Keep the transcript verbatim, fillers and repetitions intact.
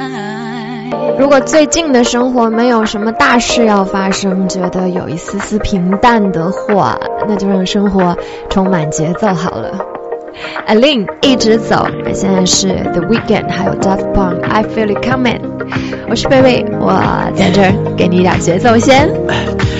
如果最近的生活没有什么大事要发生，觉得有一丝丝平淡的话，那就让生活充满节奏好了。Aline 一直走，现在是 The Weeknd 还有 Daft Punk I Feel It Coming。我是贝贝，我在这儿给你一点节奏先。